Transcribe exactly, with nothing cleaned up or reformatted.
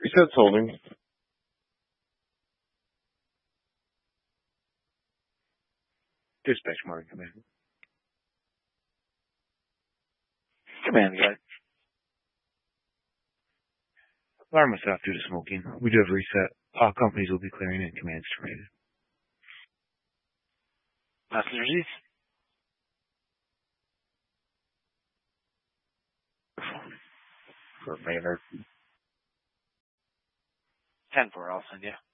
Reset's holding. Dispatch marking command. Command, guys. Alarm was off due to smoking. We do have a reset. All companies will be clearing and commands terminated. Passengers east. For favor. ten four, I'll send you.